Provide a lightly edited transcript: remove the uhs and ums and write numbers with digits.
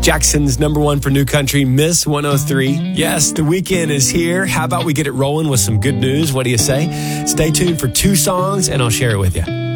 Jackson's number one for new country, Miss 103. Yes, the weekend is here. How about we get it rolling with some good news? What do you say? Stay tuned for 2 songs and I'll share it with you.